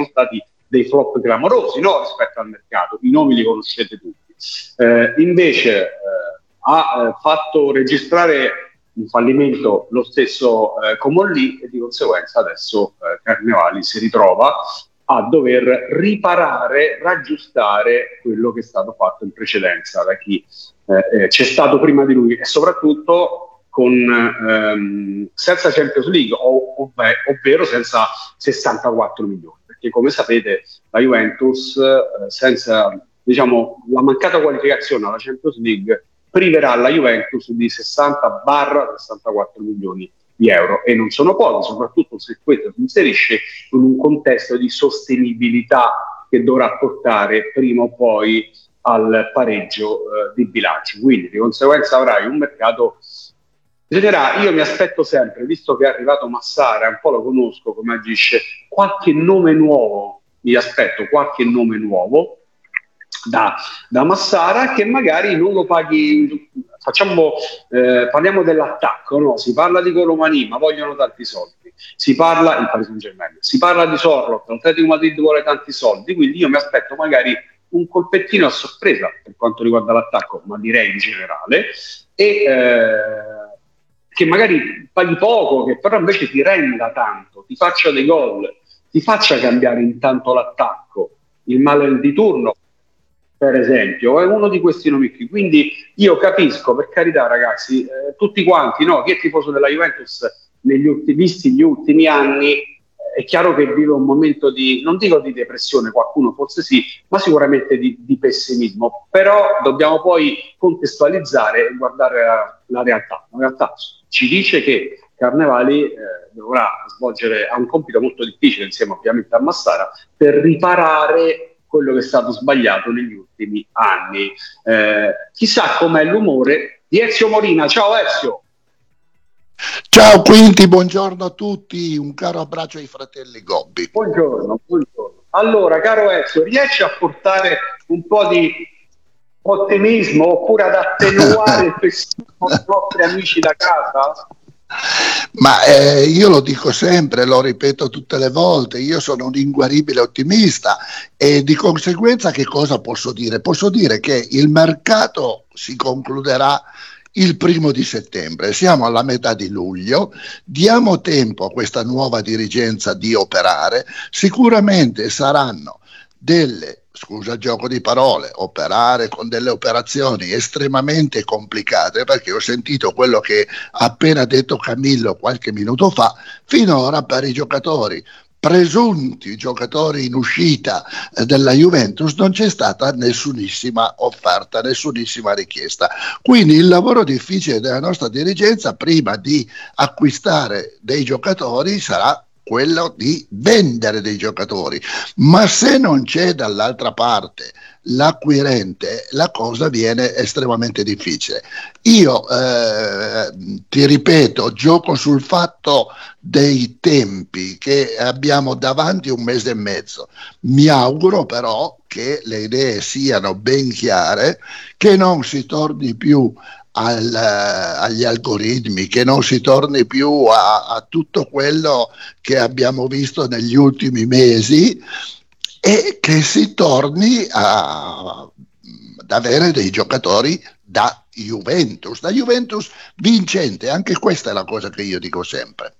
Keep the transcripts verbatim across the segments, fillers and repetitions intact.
sono stati dei flop clamorosi, no, rispetto al mercato, i nomi li conoscete tutti. Eh, invece eh, ha eh, fatto registrare un fallimento lo stesso eh, Comolli, e di conseguenza adesso eh, Carnevali si ritrova a dover riparare, raggiustare quello che è stato fatto in precedenza da chi eh, eh, c'è stato prima di lui, e soprattutto con ehm, senza Champions League, o, ovvero, ovvero senza sessantaquattro milioni, perché come sapete la Juventus eh, senza, diciamo, la mancata qualificazione alla Champions League priverà la Juventus di sessanta sessantaquattro milioni di euro, e non sono pochi, soprattutto se questo si inserisce in un contesto di sostenibilità che dovrà portare prima o poi al pareggio eh, di bilancio. Quindi di conseguenza avrai un mercato. Bisognerà, io mi aspetto sempre, visto che è arrivato Massara, un po' lo conosco come agisce, qualche nome nuovo, mi aspetto qualche nome nuovo da, da Massara, che magari non lo paghi. Facciamo, eh, parliamo dell'attacco, no? Si parla di Colomani, ma vogliono tanti soldi. Si parla, il Paris Saint-Germain, si parla di Sorloth, l'Atletico Madrid vuole tanti soldi, quindi io mi aspetto magari un colpettino a sorpresa per quanto riguarda l'attacco, ma direi in generale, e eh, che magari paghi poco, che però invece ti renda tanto, ti faccia dei gol, ti faccia cambiare intanto l'attacco, il male di turno, per esempio, è uno di questi nomi qui. Quindi io capisco, per carità ragazzi, eh, tutti quanti, no? Chi è tifoso della Juventus negli ultimi, visti gli ultimi anni, eh, è chiaro che vive un momento di, non dico di depressione, qualcuno forse sì, ma sicuramente di, di pessimismo. Però dobbiamo poi contestualizzare e guardare la, la realtà. La realtà ci dice che Carnevali eh, dovrà svolgere, ha un compito molto difficile insieme ovviamente a Massara, per riparare quello che è stato sbagliato negli ultimi anni. Eh, chissà com'è l'umore di Ezio Molina. Ciao Ezio! Ciao Quinti, buongiorno a tutti, un caro abbraccio ai fratelli Gobbi. Buongiorno, buongiorno. Allora, caro Ezio, riesci a portare un po' di ottimismo oppure ad attenuare il pessimismo dei nostri amici da casa? Ma eh, io lo dico sempre, lo ripeto tutte le volte, io sono un inguaribile ottimista, e di conseguenza che cosa posso dire? Posso dire che il mercato si concluderà il primo di settembre, siamo alla metà di luglio, diamo tempo a questa nuova dirigenza di operare, sicuramente saranno delle, scusa il gioco di parole, operare con delle operazioni estremamente complicate, perché ho sentito quello che ha appena detto Camillo qualche minuto fa. Finora per i giocatori presunti giocatori in uscita eh, della Juventus non c'è stata nessunissima offerta, nessunissima richiesta. Quindi il lavoro difficile della nostra dirigenza prima di acquistare dei giocatori sarà quello di vendere dei giocatori, ma se non c'è dall'altra parte l'acquirente, la cosa viene estremamente difficile. Io eh, ti ripeto, gioco sul fatto dei tempi, che abbiamo davanti un mese e mezzo. Mi auguro però che le idee siano ben chiare, che non si torni più Al, agli algoritmi, che non si torni più a, a tutto quello che abbiamo visto negli ultimi mesi, e che si torni a, ad avere dei giocatori da Juventus, da Juventus vincente. Anche questa è la cosa che io dico sempre.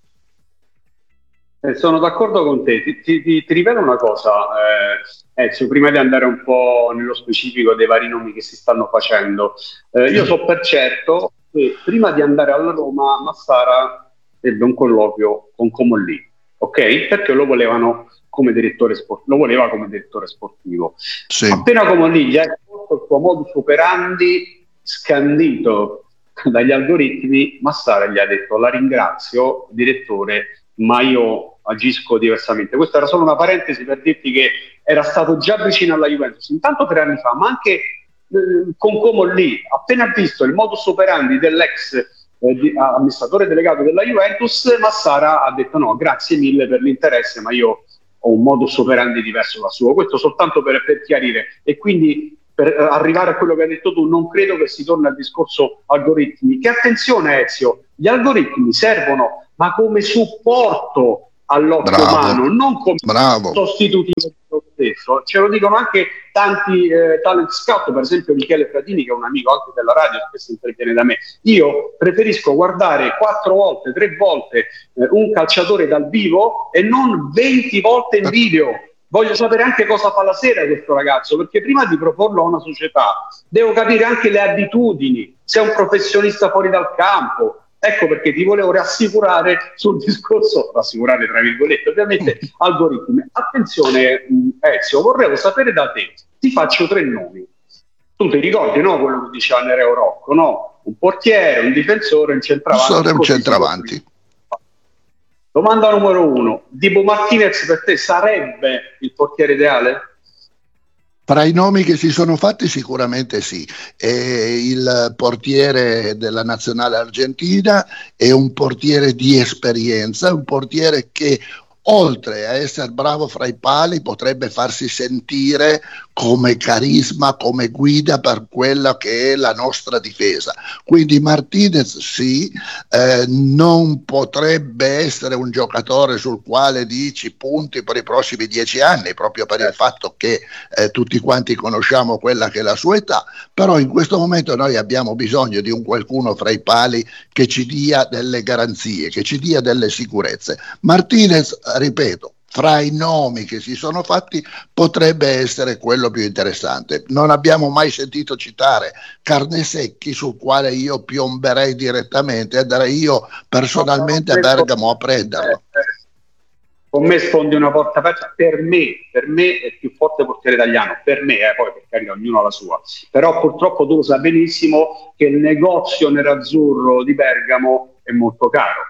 Eh, sono d'accordo con te, ti, ti, ti, ti ripeto una cosa, eh, Ezio, prima di andare un po' nello specifico dei vari nomi che si stanno facendo. Eh, io so per certo che prima di andare alla Roma Massara ebbe un colloquio con Comolli, ok? Perché lo volevano come direttore sportivo, lo voleva come direttore sportivo. Sì. Appena Comolli gli ha esposto il suo modus operandi scandito dagli algoritmi, Massara gli ha detto: la ringrazio direttore, ma io agisco diversamente. Questa era solo una parentesi per dirti che era stato già vicino alla Juventus, intanto tre anni fa, ma anche eh, con Comolli, appena visto il modus operandi dell'ex eh, di, amministratore delegato della Juventus, Massara ha detto: no, grazie mille per l'interesse, ma io ho un modus operandi diverso dal suo. Questo soltanto per, per chiarire. E quindi per eh, arrivare a quello che hai detto tu, non credo che si torni al discorso algoritmi, che attenzione Ezio, gli algoritmi servono ma come supporto all'occhio Bravo, umano, non come bravo. sostitutivo dello stesso. Ce lo dicono anche tanti eh, talent scout, per esempio Michele Fratini, che è un amico anche della radio, spesso interviene da me. Io preferisco guardare quattro volte, tre volte eh, un calciatore dal vivo e non venti volte in video. Voglio sapere anche cosa fa la sera questo ragazzo, perché prima di proporlo a una società devo capire anche le abitudini, se è un professionista fuori dal campo. Ecco perché ti volevo rassicurare sul discorso, rassicurare tra virgolette, ovviamente algoritmi. Attenzione Ezio, vorrei sapere da te, ti faccio tre nomi. Tu ti ricordi, no, quello che diceva Nereo Rocco, no? Un portiere, un difensore, un centravanti. Un centravanti. Domanda numero uno, Dibu Martinez per te sarebbe il portiere ideale? Tra i nomi che si sono fatti sicuramente sì, è il portiere della nazionale argentina, è un portiere di esperienza, un portiere che oltre a essere bravo fra i pali potrebbe farsi sentire come carisma, come guida per quella che è la nostra difesa. Quindi Martinez sì, eh, non potrebbe essere un giocatore sul quale dici punti per i prossimi dieci anni, proprio per il fatto che eh, tutti quanti conosciamo quella che è la sua età, però in questo momento noi abbiamo bisogno di un qualcuno fra i pali che ci dia delle garanzie, che ci dia delle sicurezze. Martinez, ripeto, fra i nomi che si sono fatti potrebbe essere quello più interessante. Non abbiamo mai sentito citare Carnesecchi, sul quale io piomberei direttamente, andrei io personalmente a Bergamo a prenderlo. Con me sfondi una porta aperta. Per me, per me è il più forte portiere italiano, per me, eh, poi per carità ognuno ha la sua, però purtroppo tu lo sai benissimo che il negozio nerazzurro di Bergamo è molto caro.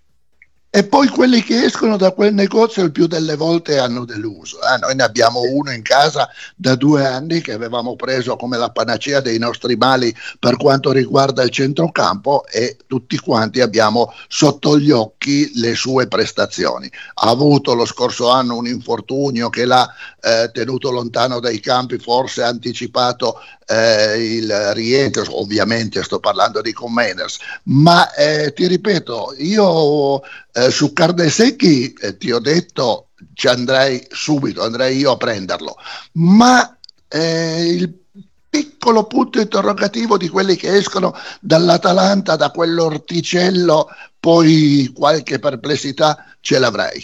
E poi quelli che escono da quel negozio il più delle volte hanno deluso. Eh? Noi ne abbiamo uno in casa da due anni che avevamo preso come la panacea dei nostri mali per quanto riguarda il centrocampo e tutti quanti abbiamo sotto gli occhi le sue prestazioni. Ha avuto lo scorso anno un infortunio che l'ha eh, tenuto lontano dai campi, forse ha anticipato eh, il rientro, ovviamente sto parlando di Comeners, ma eh, ti ripeto, io eh, su Carnesecchi eh, ti ho detto ci andrei subito, andrei io a prenderlo, ma eh, il piccolo punto interrogativo di quelli che escono dall'Atalanta, da quell'orticello, poi qualche perplessità ce l'avrei.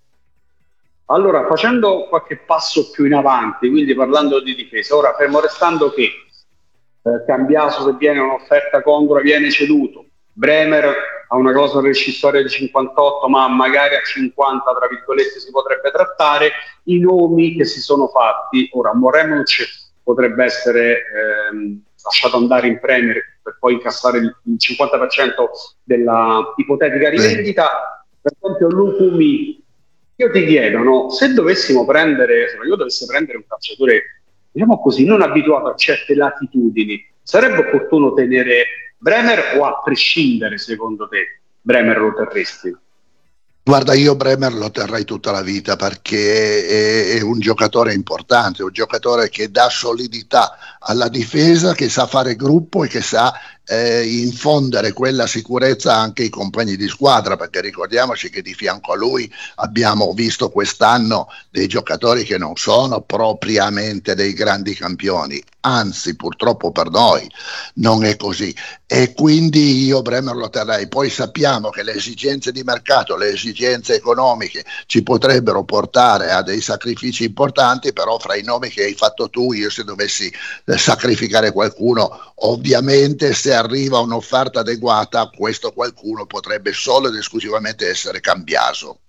Allora, facendo qualche passo più in avanti, quindi parlando di difesa, ora fermo restando che eh, Cambiaso, se viene un'offerta congrua, viene ceduto. Bremer ha una cosa rescissoria di cinquantotto, ma magari a cinquanta, tra virgolette, si potrebbe trattare. I nomi che si sono fatti, ora Moremovic potrebbe essere ehm, lasciato andare in Premier per poi incassare il, il cinquanta per cento della ipotetica rivendita. Per esempio Lukumi. Io ti chiedo, no, se dovessimo prendere, se io dovessi prendere un calciatore, diciamo così, non abituato a certe latitudini, sarebbe opportuno tenere Bremer o a prescindere, secondo te, Bremer lo terresti? Guarda, io Bremer lo terrei tutta la vita perché è, è un giocatore importante, un giocatore che dà solidità alla difesa, che sa fare gruppo e che sa eh, infondere quella sicurezza anche ai compagni di squadra, perché ricordiamoci che di fianco a lui abbiamo visto quest'anno dei giocatori che non sono propriamente dei grandi campioni, anzi purtroppo per noi non è così, e quindi io Bremer lo terrei. Poi sappiamo che le esigenze di mercato, le esigenze economiche ci potrebbero portare a dei sacrifici importanti, però fra i nomi che hai fatto tu, io se dovessi eh, sacrificare qualcuno, ovviamente se arriva un'offerta adeguata, questo qualcuno potrebbe solo ed esclusivamente essere Cambiaso.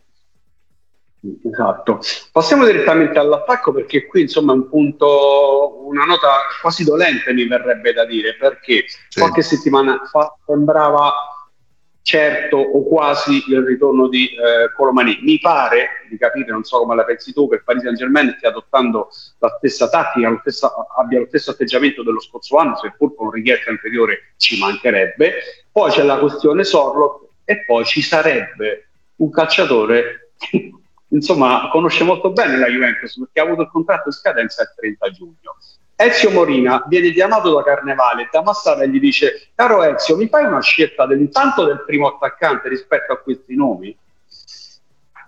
Esatto. Passiamo direttamente all'attacco, perché qui insomma è un punto, una nota quasi dolente mi verrebbe da dire, perché sì, qualche settimana fa sembrava certo o quasi il ritorno di eh, Colomani. Mi pare di capire, non so come la pensi tu, che il Paris Saint-Germain stia adottando la stessa tattica, lo stesso, abbia lo stesso atteggiamento dello scorso anno, seppur con richiesta inferiore ci mancherebbe. Poi c'è la questione Sorloth e poi ci sarebbe un calciatore che insomma conosce molto bene la Juventus, perché ha avuto il contratto in scadenza il trenta giugno. Ezio Morina viene chiamato da Carnevale, da Massara e gli dice: caro Ezio, mi fai una scelta dell'intanto del primo attaccante rispetto a questi nomi?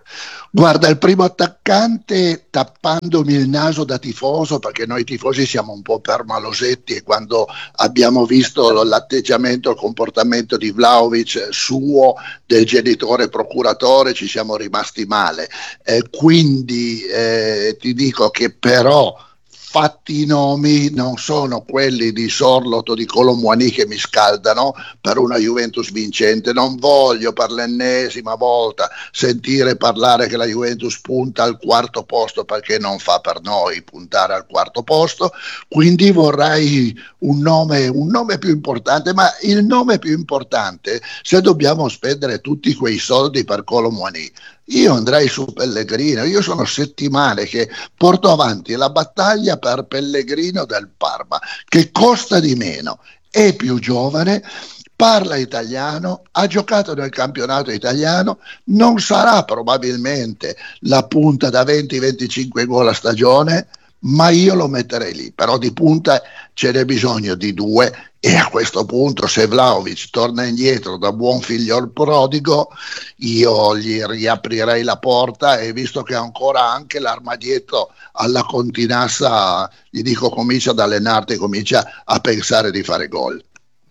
Guarda, il primo attaccante, tappandomi il naso da tifoso, perché noi tifosi siamo un po' permalosetti, e quando abbiamo visto l'atteggiamento, il comportamento di Vlahovic suo, del genitore procuratore, ci siamo rimasti male. Eh, quindi eh, ti dico che però, fatti i nomi, non sono quelli di Sorloth o di Kolo Muani che mi scaldano per una Juventus vincente. Non voglio per l'ennesima volta sentire parlare che la Juventus punta al quarto posto, perché non fa per noi puntare al quarto posto. Quindi vorrei un nome, un nome più importante, ma il nome più importante, se dobbiamo spendere tutti quei soldi per Kolo Muani, io andrei su Pellegrino. Io sono settimane che porto avanti la battaglia per Pellegrino del Parma, che costa di meno, è più giovane, parla italiano, ha giocato nel campionato italiano, non sarà probabilmente la punta da venti venticinque gol a stagione, ma io lo metterei lì. Però di punta ce n'è bisogno di due, e a questo punto, se Vlahovic torna indietro da buon figliol prodigo, io gli riaprirei la porta, e visto che ha ancora anche l'armadietto alla Continassa, gli dico: comincia ad allenarti, comincia a pensare di fare gol.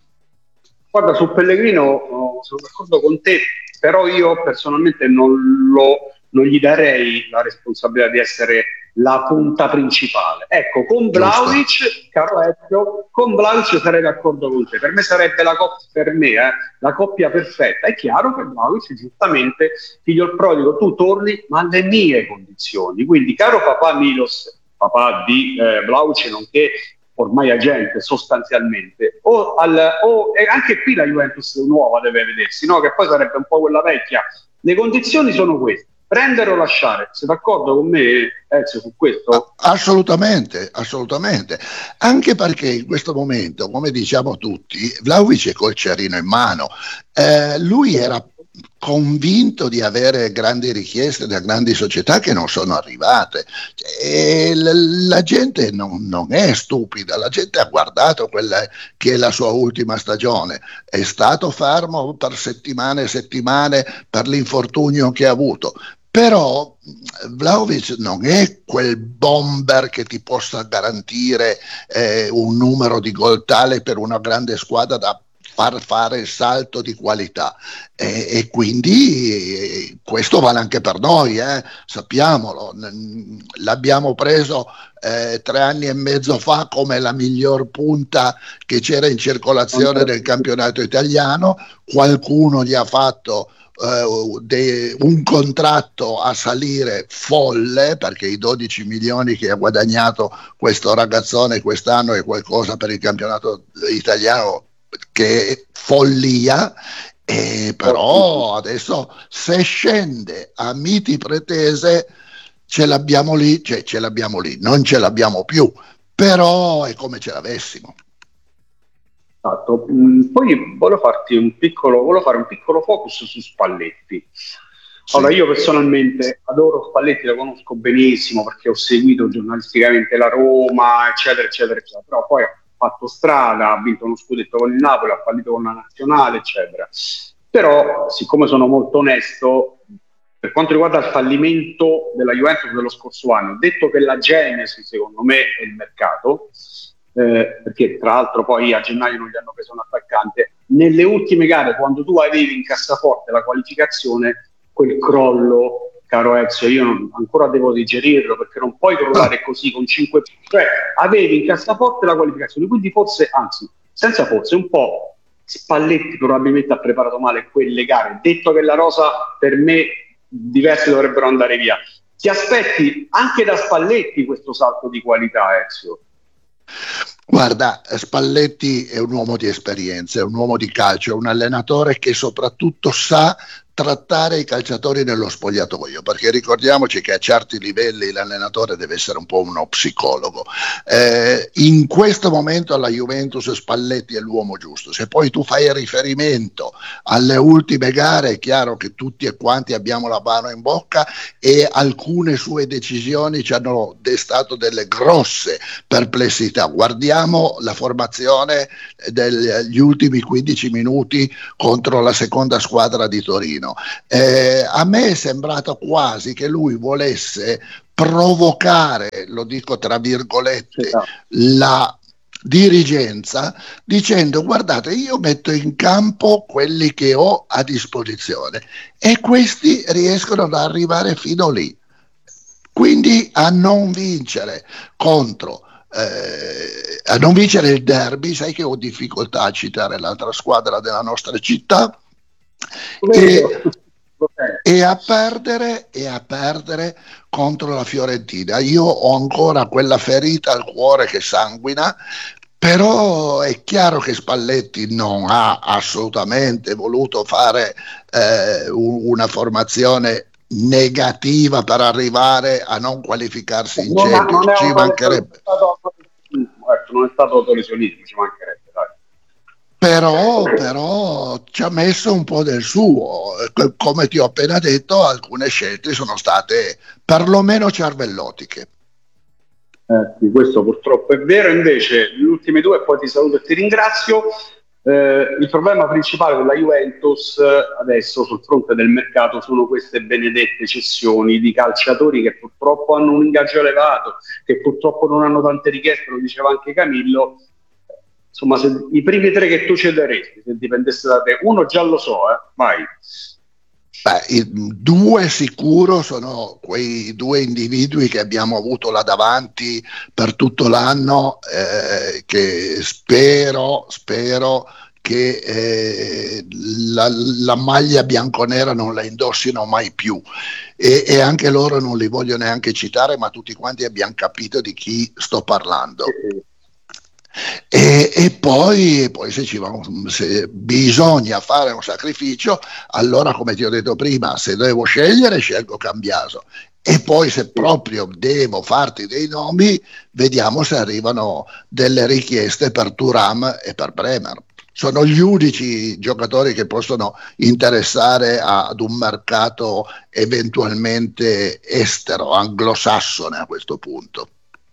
Guarda, su Pellegrino oh, sono d'accordo con te, però io personalmente non, lo, non gli darei la responsabilità di essere la punta principale. Ecco, con Vlahovic, caro Ezio, con Vlahovic sarei d'accordo con te. Per me sarebbe la coppia, per me, eh, la coppia perfetta. È chiaro che Vlahovic, giustamente, figlio il prodigo, tu torni, ma alle mie condizioni. Quindi, caro papà Milos, papà di eh, Vlahovic, nonché ormai agente sostanzialmente, o, al, o e anche qui la Juventus nuova deve vedersi, no? Che poi sarebbe un po' quella vecchia. Le condizioni sono queste: prendere o lasciare. Sei d'accordo con me, Ezio, su questo? Assolutamente, assolutamente. Anche perché in questo momento, come diciamo tutti, Vlahovic è col cerino in mano. Eh, lui era convinto di avere grandi richieste da grandi società che non sono arrivate, e la, la gente non, non è stupida, la gente ha guardato quella che è la sua ultima stagione, è stato fermo per settimane e settimane per l'infortunio che ha avuto, però Vlahovic non è quel bomber che ti possa garantire eh, un numero di gol tale per una grande squadra da far fare il salto di qualità, e, e quindi eh, questo vale anche per noi, eh, sappiamolo. L'abbiamo preso eh, tre anni e mezzo fa come la miglior punta che c'era in circolazione nel campionato italiano. Qualcuno gli ha fatto Uh, de, un contratto a salire folle, perché i dodici milioni che ha guadagnato questo ragazzone quest'anno è qualcosa per il campionato italiano che è follia. E però adesso, se scende a miti pretese, ce l'abbiamo lì, cioè ce l'abbiamo lì, non ce l'abbiamo più, però è come ce l'avessimo. Esatto. Poi volevo farti un piccolo, volevo fare un piccolo focus su Spalletti. Allora, io personalmente adoro Spalletti, lo conosco benissimo perché ho seguito giornalisticamente la Roma, eccetera, eccetera, eccetera. Però poi ha fatto strada, ha vinto uno scudetto con il Napoli, ha fallito con la Nazionale, eccetera. Però, siccome sono molto onesto, per quanto riguarda il fallimento della Juventus dello scorso anno, detto che la genesi, secondo me, è il mercato, Eh, perché tra l'altro poi a gennaio non gli hanno preso un attaccante, nelle ultime gare, quando tu avevi in cassaforte la qualificazione, quel crollo, caro Ezio, io non, ancora devo digerirlo, perché non puoi crollare così con cinque, cioè avevi in cassaforte la qualificazione, quindi forse, anzi senza forse, un po' Spalletti probabilmente ha preparato male quelle gare, detto che la rosa per me diversi dovrebbero andare via. Ti aspetti anche da Spalletti questo salto di qualità, Ezio? Guarda, Spalletti è un uomo di esperienza, è un uomo di calcio, è un allenatore che soprattutto sa trattare i calciatori nello spogliatoio, perché ricordiamoci che a certi livelli l'allenatore deve essere un po' uno psicologo. Eh, in questo momento alla Juventus Spalletti è l'uomo giusto. Se poi tu fai riferimento alle ultime gare, è chiaro che tutti e quanti abbiamo la mano in bocca, e alcune sue decisioni ci hanno destato delle grosse perplessità. Guardiamo vediamo la formazione degli ultimi quindici minuti contro la seconda squadra di Torino. Eh, a me è sembrato quasi che lui volesse provocare, lo dico tra virgolette, la dirigenza, dicendo: guardate, io metto in campo quelli che ho a disposizione e questi riescono ad arrivare fino lì, quindi a non vincere contro eh, a non vincere il derby. Sai che ho difficoltà a citare l'altra squadra della nostra città, e, e a perdere e a perdere contro la Fiorentina. Io ho ancora quella ferita al cuore che sanguina, però è chiaro che Spalletti non ha assolutamente voluto fare eh, una formazione negativa per arrivare a non qualificarsi in non Champions, non è ci mancherebbe. Stato, ecco, non è stato autolesionismo, ci mancherebbe, dai. Però, però ci ha messo un po' del suo. Come ti ho appena detto, alcune scelte sono state perlomeno cervellotiche. Eh, sì, questo purtroppo è vero. Invece le ultime due, e poi ti saluto e ti ringrazio. Eh, il problema principale della Juventus eh, adesso sul fronte del mercato sono queste benedette cessioni di calciatori che purtroppo hanno un ingaggio elevato, che purtroppo non hanno tante richieste, lo diceva anche Camillo. Insomma, se, i primi tre che tu cederesti, se dipendesse da te, uno già lo so, eh, vai. Beh, i due sicuro sono quei due individui che abbiamo avuto là davanti per tutto l'anno, eh, che spero, spero che eh, la, la maglia bianconera non la indossino mai più, e, e anche loro non li voglio neanche citare, ma tutti quanti abbiamo capito di chi sto parlando. E, e poi, poi se, ci va, se bisogna fare un sacrificio, allora, come ti ho detto prima, se devo scegliere scelgo Cambiaso, e poi se proprio devo farti dei nomi, vediamo se arrivano delle richieste per Thuram e per Bremer. Sono gli unici giocatori che possono interessare ad un mercato eventualmente estero, anglosassone a questo punto.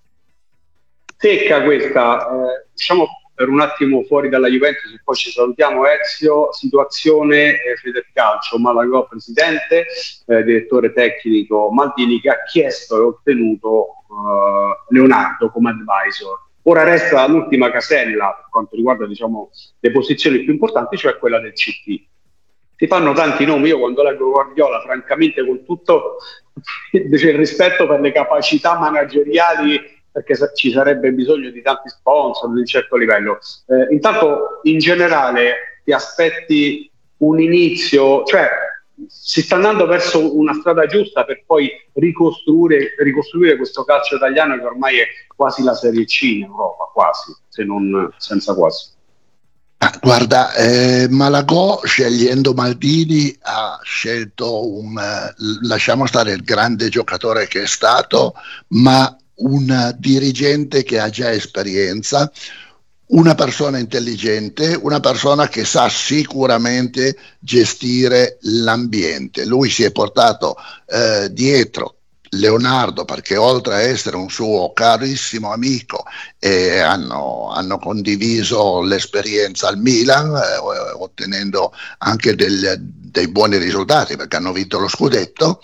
Secca questa, eh, diciamo per un attimo fuori dalla Juventus e poi ci salutiamo. Ezio, situazione eh, Federcalcio, Malagò presidente, eh, direttore tecnico Maldini, che ha chiesto e ottenuto eh, Leonardo come advisor. Ora resta l'ultima casella per quanto riguarda, diciamo, le posizioni più importanti, cioè quella del C T. Si fanno tanti nomi. Io quando leggo Guardiola, francamente, con tutto il rispetto per le capacità manageriali, perché ci sarebbe bisogno di tanti sponsor di un certo livello. Eh, intanto, in generale, ti aspetti un inizio, cioè si sta andando verso una strada giusta per poi ricostruire, ricostruire questo calcio italiano che ormai è quasi la Serie C in Europa, quasi, se non senza quasi. Ah, guarda, eh, Malagò, scegliendo Maldini, ha scelto un, eh, lasciamo stare il grande giocatore che è stato, ma un dirigente che ha già esperienza, una persona intelligente, una persona che sa sicuramente gestire l'ambiente. Lui si è portato eh, dietro Leonardo, perché oltre a essere un suo carissimo amico, eh, hanno, hanno condiviso l'esperienza al Milan, eh, ottenendo anche del, dei buoni risultati, perché hanno vinto lo scudetto.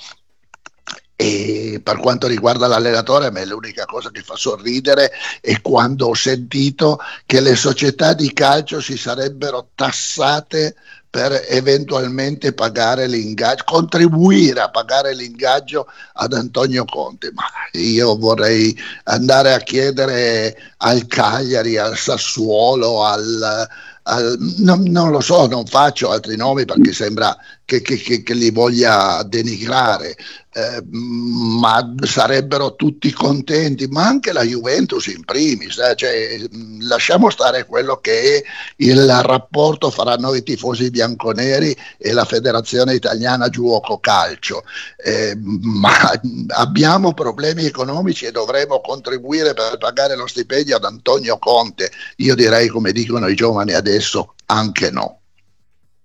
E per quanto riguarda l'allenatore, a me l'unica cosa che fa sorridere è quando ho sentito che le società di calcio si sarebbero tassate per eventualmente pagare l'ingaggio, contribuire a pagare l'ingaggio ad Antonio Conte. Ma io vorrei andare a chiedere al Cagliari, al Sassuolo, al, al non, non lo so, non faccio altri nomi perché sembra che, che, che, che li voglia denigrare. Eh, ma sarebbero tutti contenti, ma anche la Juventus in primis, eh? Cioè, lasciamo stare quello che è il rapporto fra noi tifosi bianconeri e la Federazione Italiana Giuoco Calcio, eh, ma abbiamo problemi economici e dovremo contribuire per pagare lo stipendio ad Antonio Conte. Io direi, come dicono i giovani adesso, anche no.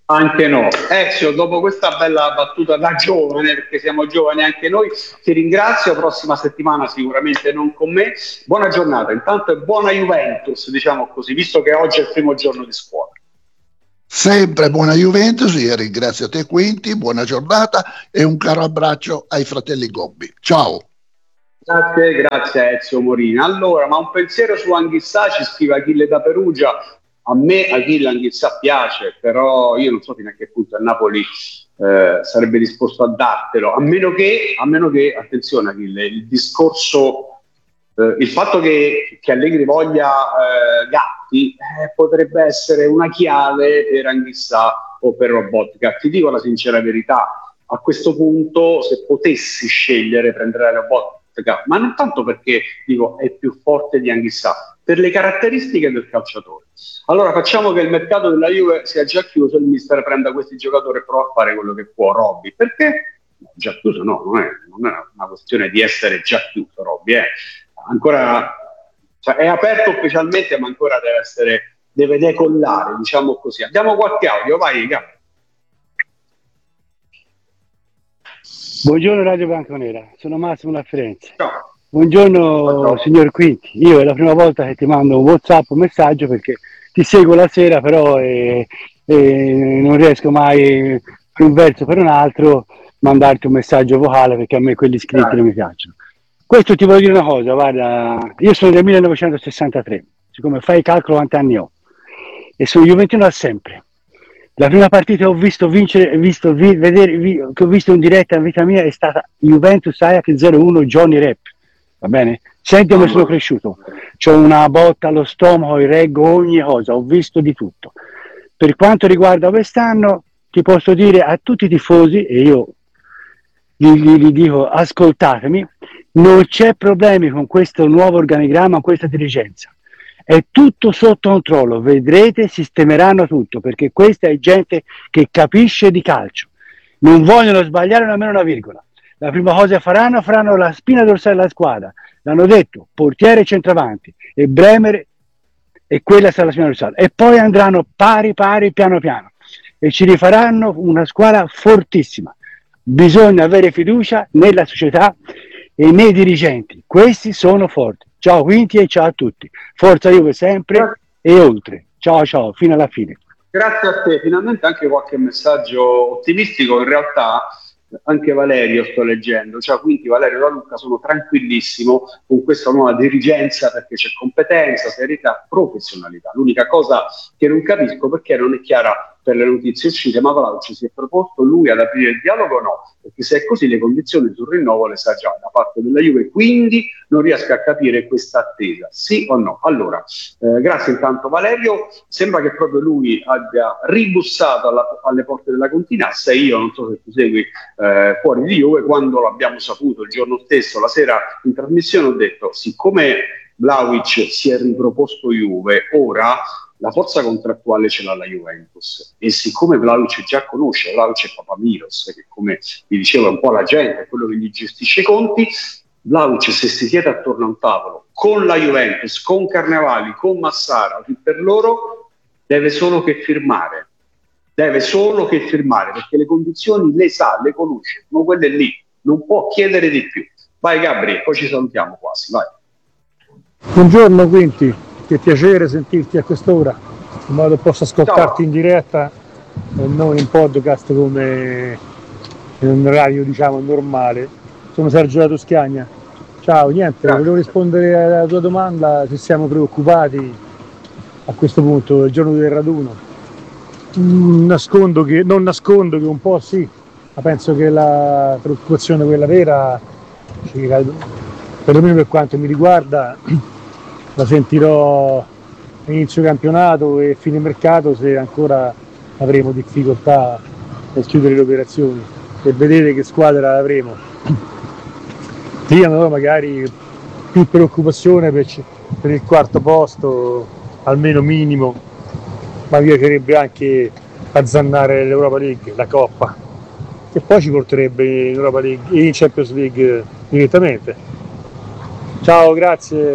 Anche no. Ezio, dopo questa bella battuta da giovane, perché siamo giovani anche noi, ti ringrazio. Prossima settimana sicuramente non con me. Buona giornata intanto e buona Juventus, diciamo così, visto che oggi è il primo giorno di scuola. Sempre buona Juventus, io ringrazio te Quinti, buona giornata e un caro abbraccio ai fratelli Gobbi. Ciao. Grazie, grazie Ezio Morini. Allora, ma un pensiero su Anghissà, ci scrive Achille da Perugia. A me Achille Anghissà piace, però io non so fino a che punto il Napoli eh, sarebbe disposto a dartelo, a meno che, a meno che, attenzione Achille, il discorso, eh, il fatto che, che Allegri voglia eh, Gatti eh, potrebbe essere una chiave per Anghissà o per Lobotka. Ti dico la sincera verità, a questo punto se potessi scegliere prenderei Lobotka, ma non tanto perché dico è più forte di Anghissà, per le caratteristiche del calciatore. Allora facciamo che il mercato della Juve sia già chiuso, il mister prenda questi giocatori e prova a fare quello che può. Robby, perché? No, già chiuso no, non è, non è una questione di essere già chiuso, Robby, eh. Ancora, cioè, è aperto ufficialmente, ma ancora deve essere, deve decollare, diciamo così. Abbiamo qualche audio, vai, Gabri. Buongiorno Radio Bianconera, sono Massimo da Firenze. Ciao. Buongiorno Ciao. Signor Quinti, io è la prima volta che ti mando un WhatsApp, un messaggio, perché ti seguo la sera, però eh, eh, non riesco mai per un verso per un altro mandarti un messaggio vocale, perché a me quelli scritti Dai. non mi piacciono. Questo ti voglio dire una cosa, guarda, io sono del millenovecentosessantatré, siccome fai il calcolo quanti anni ho, e sono juventino da sempre. La prima partita che ho visto vincere, visto, vi, vedere, vi, che ho visto in diretta in vita mia è stata Juventus Ajax zero uno Johnny Rep, va bene? Senti come sono cresciuto, c'ho una botta allo stomaco, reggo ogni cosa, ho visto di tutto. Per quanto riguarda quest'anno, ti posso dire a tutti i tifosi, e io gli, gli, gli dico ascoltatemi, non c'è problemi con questo nuovo organigramma, con questa dirigenza. È tutto sotto controllo, vedrete, sistemeranno tutto, perché questa è gente che capisce di calcio. Non vogliono sbagliare nemmeno una virgola. La prima cosa che faranno, faranno la spina dorsale della squadra. L'hanno detto, portiere e centravanti, e Bremer, e quella sarà la spina dorsale. E poi andranno pari pari, piano piano. E ci rifaranno una squadra fortissima. Bisogna avere fiducia nella società e nei dirigenti. Questi sono forti. Ciao Quinti e ciao a tutti. Forza Juve sempre e oltre. Ciao ciao, fino alla fine. Grazie a te, finalmente anche qualche messaggio ottimistico. In realtà anche Valerio sto leggendo, cioè quindi Valerio e Luca sono tranquillissimo con questa nuova dirigenza, perché c'è competenza, serietà, professionalità. L'unica cosa che non capisco perché non è chiara per le notizie uscite, ma Vlahovic si è proposto lui ad aprire il dialogo o no? Perché se è così le condizioni sul rinnovo le sa già da parte della Juve, quindi non riesco a capire questa attesa, sì o no? Allora, eh, grazie intanto Valerio, sembra che proprio lui abbia ribussato alla, alle porte della Continassa, e io non so se tu segui eh, fuori di Juve, quando l'abbiamo saputo il giorno stesso, la sera in trasmissione, ho detto, siccome Vlahovic si è riproposto Juve, ora la forza contrattuale ce l'ha la Juventus, e siccome Vlahovic già conosce, Vlahovic è Papa Milos, che come vi dicevo è un po' la gente, è quello che gli gestisce i conti, Vlahovic se si siede attorno a un tavolo con la Juventus, con Carnevali, con Massara, per loro deve solo che firmare, deve solo che firmare, perché le condizioni le sa, le conosce, sono quelle lì, non può chiedere di più. Vai Gabri, poi ci salutiamo quasi, vai. Buongiorno Quinti, che piacere sentirti a quest'ora, in modo che posso ascoltarti Ciao. in diretta e non in podcast come in un orario diciamo normale. Sono Sergio da Toscana. Ciao, niente, Grazie. volevo rispondere alla tua domanda se siamo preoccupati a questo punto, il giorno del raduno. Mm, nascondo che, non nascondo che un po' sì, ma penso che la preoccupazione quella vera, perlomeno per quanto mi riguarda, la sentirò inizio campionato e fine mercato, se ancora avremo difficoltà nel chiudere le operazioni, e vedere che squadra avremo. Lì allora magari più preoccupazione per, per il quarto posto, almeno minimo, ma mi piacerebbe anche azzannare l'Europa League, la Coppa, che poi ci porterebbe in Europa League, in Champions League direttamente. Ciao, grazie.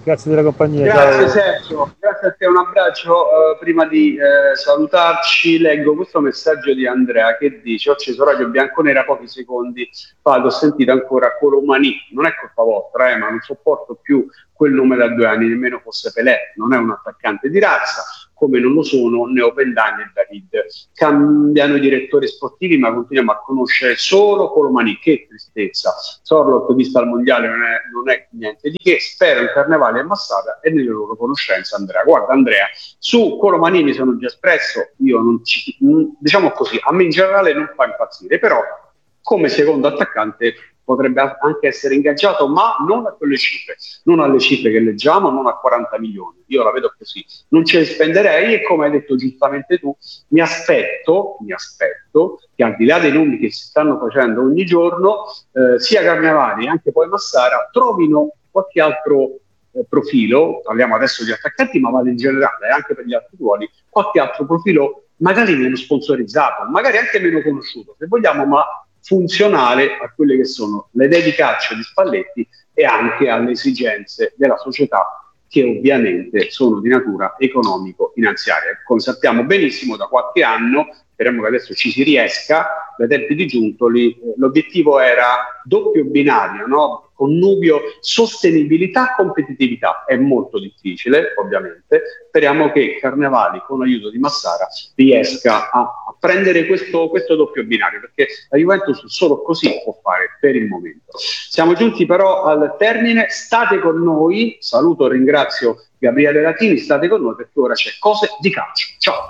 Grazie della compagnia. Grazie Ciao. Sergio, grazie a te, un abbraccio. Uh, prima di uh, salutarci leggo questo messaggio di Andrea che dice: ho acceso Radio Bianconera pochi secondi fa, ho sentito ancora Colomani, non è colpa vostra, eh, ma non sopporto più quel nome da due anni, nemmeno fosse Pelé, non è un attaccante di razza, come non lo sono né Opendani e David. Cambiano i direttori sportivi, ma continuiamo a conoscere solo Colomani. Che tristezza. Sorlot, vista al mondiale, non è, non è niente di che. Spero in Carnevale e Massara e nelle loro conoscenze. Andrea, guarda Andrea, su Colomani mi sono già espresso, io non ci, diciamo così, a me in generale non fa impazzire, però come secondo attaccante potrebbe anche essere ingaggiato, ma non a quelle cifre, non alle cifre che leggiamo, non a quaranta milioni. Io la vedo così, non ce li spenderei e come hai detto giustamente tu, mi aspetto, mi aspetto che al di là dei nomi che si stanno facendo ogni giorno, eh, sia Carnevali e anche poi Massara trovino qualche altro eh, profilo, parliamo adesso di attaccanti, ma vale in generale, anche per gli altri ruoli, qualche altro profilo magari meno sponsorizzato, magari anche meno conosciuto, se vogliamo, ma funzionale a quelle che sono le idee di calcio di Spalletti e anche alle esigenze della società, che ovviamente sono di natura economico-finanziaria. Come sappiamo benissimo da qualche anno, speriamo che adesso ci si riesca, dai tempi di Giuntoli, eh, l'obiettivo era doppio binario, no? Connubio sostenibilità competitività. È molto difficile, ovviamente. Speriamo che Carnevali, con l'aiuto di Massara, riesca a, a prendere questo, questo doppio binario, perché la Juventus solo così può fare per il momento. Siamo giunti però al termine, state con noi, saluto e ringrazio Gabriele Latini, state con noi perché ora c'è Cose di Calcio. Ciao!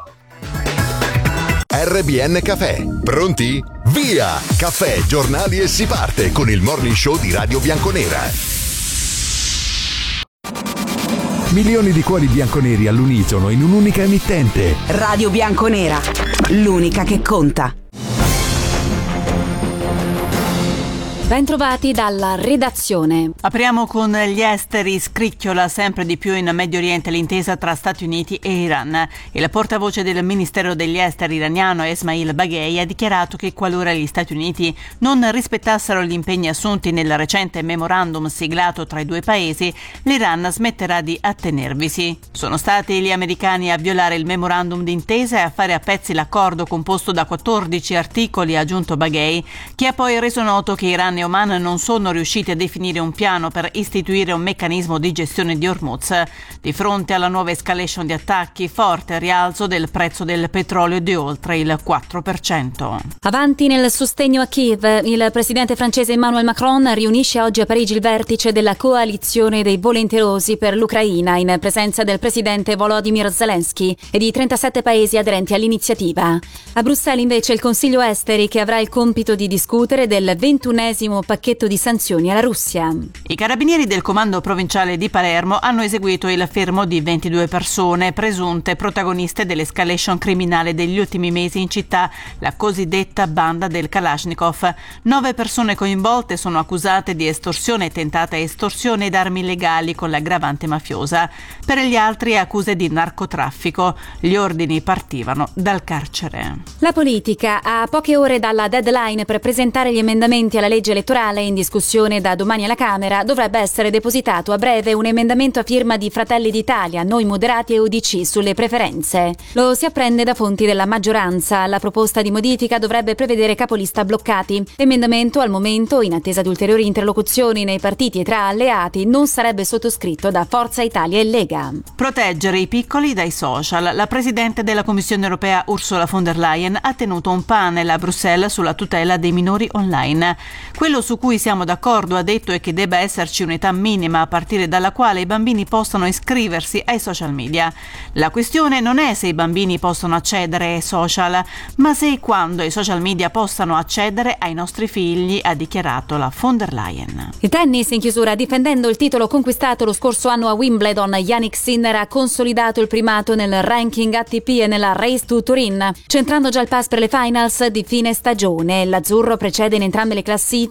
R B N Caffè. Pronti? Via! Caffè, giornali e si parte con il morning show di Radio Bianconera. Milioni di cuori bianconeri all'unisono in un'unica emittente. Radio Bianconera, l'unica che conta. Bentrovati dalla redazione. Apriamo con gli esteri. Scricchiola sempre di più in Medio Oriente l'intesa tra Stati Uniti e Iran. Il portavoce del Ministero degli Esteri iraniano Esmail Baghei ha dichiarato che qualora gli Stati Uniti non rispettassero gli impegni assunti nel recente memorandum siglato tra i due paesi, l'Iran smetterà di attenervisi. Sono stati gli americani a violare il memorandum d'intesa e a fare a pezzi l'accordo composto da quattordici articoli, ha aggiunto Baghei, che ha poi reso noto che Iran e Oman non sono riusciti a definire un piano per istituire un meccanismo di gestione di Hormuz. Di fronte alla nuova escalation di attacchi, forte rialzo del prezzo del petrolio di oltre il quattro per cento. Avanti nel sostegno a Kiev, il presidente francese Emmanuel Macron riunisce oggi a Parigi il vertice della coalizione dei volenterosi per l'Ucraina in presenza del presidente Volodymyr Zelensky e di trentasette paesi aderenti all'iniziativa. A Bruxelles invece il Consiglio Esteri, che avrà il compito di discutere del ventunesimo pacchetto di sanzioni alla Russia. I carabinieri del comando provinciale di Palermo hanno eseguito il fermo di ventidue persone, presunte protagoniste dell'escalation criminale degli ultimi mesi in città, la cosiddetta banda del Kalashnikov. Nove persone coinvolte sono accusate di estorsione, tentata estorsione ed armi illegali con l'aggravante mafiosa. Per gli altri accuse di narcotraffico. Gli ordini partivano dal carcere. La politica, a poche ore dalla deadline per presentare gli emendamenti alla legge elettorale in discussione da domani alla Camera, dovrebbe essere depositato a breve un emendamento a firma di Fratelli d'Italia, Noi Moderati e U D C sulle preferenze. Lo si apprende da fonti della maggioranza. La proposta di modifica dovrebbe prevedere capolista bloccati. L'emendamento, al momento, in attesa di ulteriori interlocuzioni nei partiti e tra alleati, non sarebbe sottoscritto da Forza Italia e Lega. Proteggere i piccoli dai social. La Presidente della Commissione Europea Ursula von der Leyen ha tenuto un panel a Bruxelles sulla tutela dei minori online. Quello su cui siamo d'accordo, ha detto, è che debba esserci un'età minima a partire dalla quale i bambini possano iscriversi ai social media. La questione non è se i bambini possono accedere ai social, ma se e quando i social media possano accedere ai nostri figli, ha dichiarato la von der Leyen. Il tennis in chiusura. Difendendo il titolo conquistato lo scorso anno a Wimbledon, Jannik Sinner ha consolidato il primato nel ranking A T P e nella Race to Turin, centrando già il pass per le finals di fine stagione. L'azzurro precede in entrambe le classifiche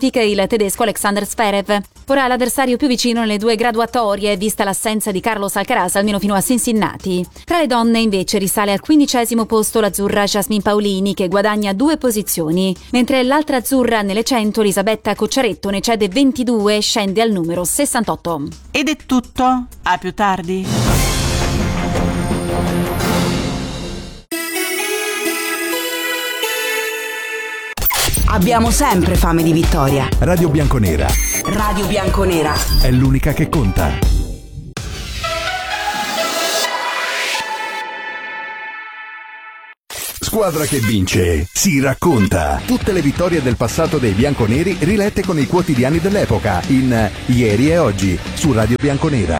classifiche il tedesco Alexander Zverev. Ora l'avversario più vicino nelle due graduatorie, vista l'assenza di Carlos Alcaraz almeno fino a Cincinnati. Tra le donne invece risale al quindicesimo posto l'azzurra Jasmine Paolini, che guadagna due posizioni, mentre l'altra azzurra nelle cento, Elisabetta Cocciaretto, ne cede ventidue e scende al numero sessantotto. Ed è tutto, a più tardi. Abbiamo sempre fame di vittoria. Radio Bianconera. Radio Bianconera. È l'unica che conta. Squadra che vince si racconta. Tutte le vittorie del passato dei bianconeri rilette con i quotidiani dell'epoca in Ieri e Oggi su Radio Bianconera.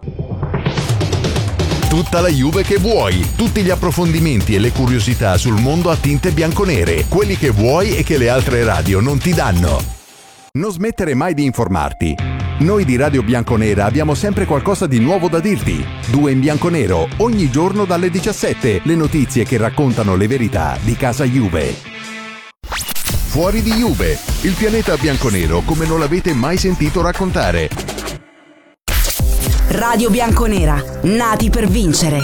Tutta la Juve che vuoi, tutti gli approfondimenti e le curiosità sul mondo a tinte bianconere, quelli che vuoi e che le altre radio non ti danno. Non smettere mai di informarti. Noi di Radio Bianconera abbiamo sempre qualcosa di nuovo da dirti. Due in bianconero, ogni giorno dalle diciassette, le notizie che raccontano le verità di casa Juve. Fuori di Juve, il pianeta bianconero come non l'avete mai sentito raccontare. Radio Bianconera, nati per vincere.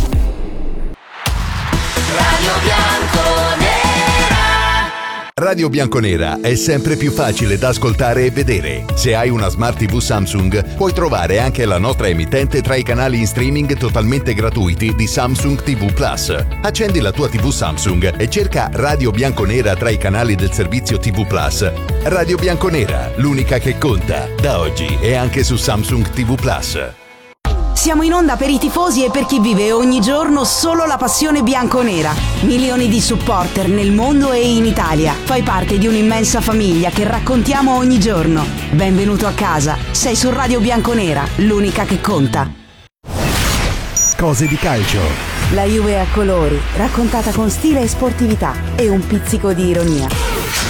Radio Bianconera. Radio Bianconera è sempre più facile da ascoltare e vedere. Se hai una Smart tivù Samsung, puoi trovare anche la nostra emittente tra i canali in streaming totalmente gratuiti di Samsung tivù Plus. Accendi la tua tivù Samsung e cerca Radio Bianconera tra i canali del servizio tivù Plus. Radio Bianconera, l'unica che conta. Da oggi è anche su Samsung tivù Plus. Siamo in onda per i tifosi e per chi vive ogni giorno solo la passione bianconera. Milioni di supporter nel mondo e in Italia. Fai parte di un'immensa famiglia che raccontiamo ogni giorno. Benvenuto a casa. Sei su Radio Bianconera, l'unica che conta. Cose di calcio. La Juve a colori, raccontata con stile e sportività e un pizzico di ironia.